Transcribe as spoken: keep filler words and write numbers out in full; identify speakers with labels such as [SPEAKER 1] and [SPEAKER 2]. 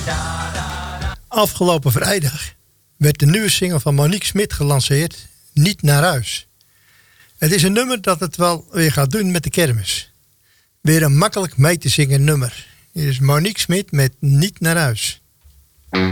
[SPEAKER 1] Afgelopen vrijdag werd de nieuwe single van Monique Smit gelanceerd, Niet naar huis. Het is een nummer dat het wel weer gaat doen met de kermis. Weer een makkelijk mee te zingen nummer. Hier is Monique Smit met Niet naar huis.